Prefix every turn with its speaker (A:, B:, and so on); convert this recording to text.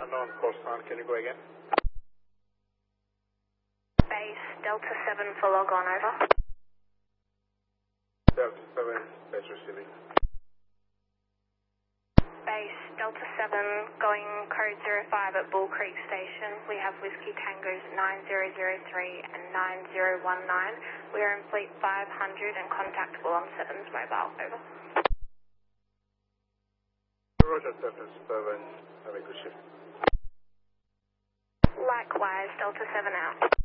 A: unknown call sign. Can you go again?
B: Base Delta 7 for log on, over.
A: Delta 7, base receiving.
B: Base Delta 7 going code 05 at Bull Creek Station. We have Whiskey Tangos 9003 and 9019. We are in fleet 500 and contactable on 7's mobile, over.
A: Roger, Delta 7, have a good shift.
B: Likewise, Delta 7 out.